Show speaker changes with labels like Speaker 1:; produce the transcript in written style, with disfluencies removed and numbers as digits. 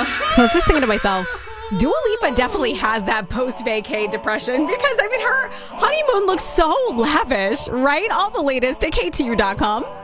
Speaker 1: So I was just thinking to myself, Dua Lipa definitely has that post-vacay depression because, I mean, her honeymoon looks so lavish, right? All the latest at KTU.com.